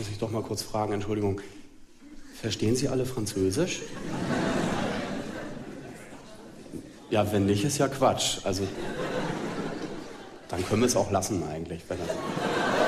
muss ich doch mal kurz fragen, Entschuldigung. Verstehen Sie alle Französisch? Ja, wenn nicht, ist ja Quatsch. Also, dann können wir es auch lassen eigentlich. Wenn das